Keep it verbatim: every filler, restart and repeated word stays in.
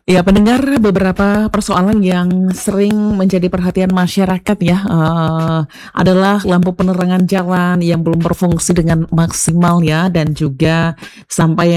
Ya, pendengar, beberapa persoalan yang sering menjadi perhatian masyarakat ya, eee, adalah lampu penerangan jalan yang belum berfungsi dengan maksimal ya, dan juga sampai